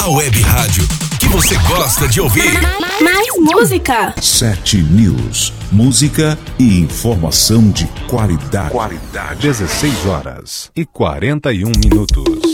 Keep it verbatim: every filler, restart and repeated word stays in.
A web rádio que você gosta de ouvir. Mais música. Sete News. Música e informação de qualidade. Qualidade. dezesseis horas e quarenta e um minutos.